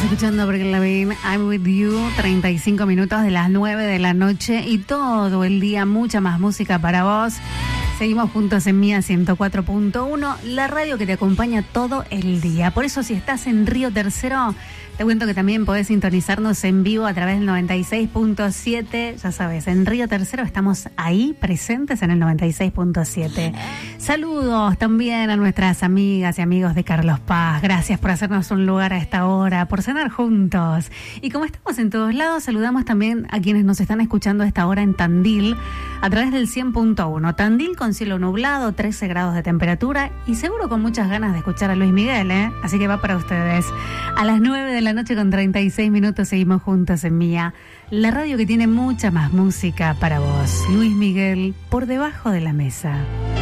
Escuchando a Avril Lavigne, I'm With You, 35 minutos de las 9 de la noche y todo el día mucha más música para vos. Seguimos juntos en Mía 104.1, la radio que te acompaña todo el día. Por eso si estás en Río Tercero, te cuento que también podés sintonizarnos en vivo a través del 96.7. Ya sabes, en Río Tercero estamos ahí presentes en el 96.7. Saludos también a nuestras amigas y amigos de Carlos Paz. Gracias por hacernos un lugar a esta hora, por cenar juntos. Y como estamos en todos lados, saludamos también a quienes nos están escuchando a esta hora en Tandil a través del 100.1. Tandil con cielo nublado, 13 grados de temperatura y seguro con muchas ganas de escuchar a Luis Miguel, ¿eh? Así que va para ustedes. A las 9 de la noche con 36 minutos seguimos juntos en Mía, la radio que tiene mucha más música para vos. Luis Miguel, Por Debajo de la Mesa.